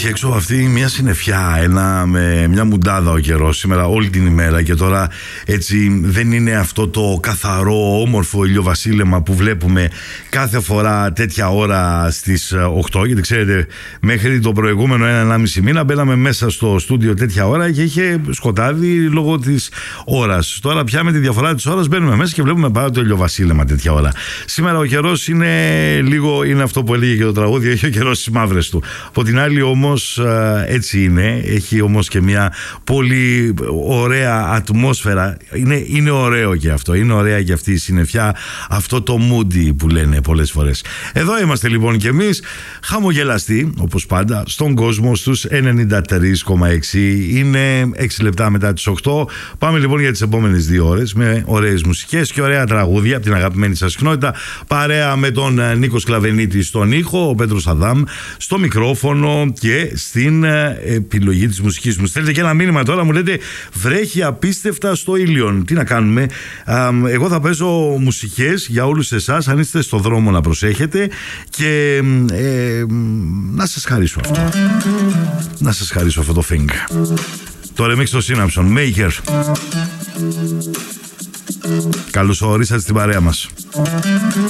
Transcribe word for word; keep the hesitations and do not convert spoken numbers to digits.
Έχει έξω αυτή μια συννεφιά, ένα, με μια μουντάδα ο καιρός σήμερα όλη την ημέρα, και τώρα έτσι δεν είναι αυτό το καθαρό όμορφο ηλιοβασίλεμα που βλέπουμε κάθε φορά τέτοια ώρα στις οκτώ, γιατί ξέρετε μέχρι το προηγούμενο ένα ενάμιση μήνα μπαίναμε μέσα στο στούντιο τέτοια ώρα και είχε σκοτάδι λόγω της ώρας. Τώρα πια με τη διαφορά της ώρας μπαίνουμε μέσα και βλέπουμε πάρα το ηλιοβασίλεμα τέτοια ώρα. Σήμερα ο καιρός είναι λίγο, είναι αυτό που έλεγε και το τραγούδι, έχει ο καιρός στις μαύρες του. Από την άλλη όμως έτσι είναι, έχει όμως και μια πολύ ωραία ατμόσφαιρα, είναι, είναι ωραίο και αυτό, είναι ωραία και αυτή η συννεφιά, αυτό το moody που λένε πολλές φορές. Εδώ είμαστε λοιπόν και εμείς, χαμογελαστοί όπως πάντα στον κόσμο στους ενενήντα τρία κόμμα έξι. Είναι έξι λεπτά μετά τις οκτώ. Πάμε λοιπόν για τις επόμενες δύο ώρες με ωραίες μουσικές και ωραία τραγούδια από την αγαπημένη σας κοινότητα, παρέα με τον Νίκο Σκλαβενίτη στον ήχο, ο Πέτρος Αδάμ στο μικρόφωνο και στην επιλογή της μουσικής μου. Στέλνετε και ένα μήνυμα τώρα, μου λέτε βρέχει απίστευτα στο Ήλιον. Τι να κάνουμε, εγώ θα παίζω μουσικές για όλους εσάς, αν είστε στο δρόμο να προσέχετε και ε, να σας χαρίσω αυτό, να σας χαρίσω αυτό το thing. Το remix το Synapson Maker. Καλώς ορίσατε στην παρέα μας.